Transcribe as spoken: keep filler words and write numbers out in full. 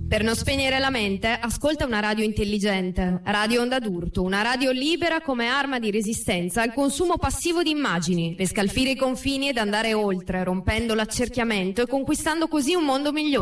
Per non spegnere la mente, ascolta una radio intelligente, Radio Onda d'Urto, una radio libera come arma di resistenza al consumo passivo di immagini, per scalfire i confini ed andare oltre, rompendo l'accerchiamento e conquistando così un mondo migliore.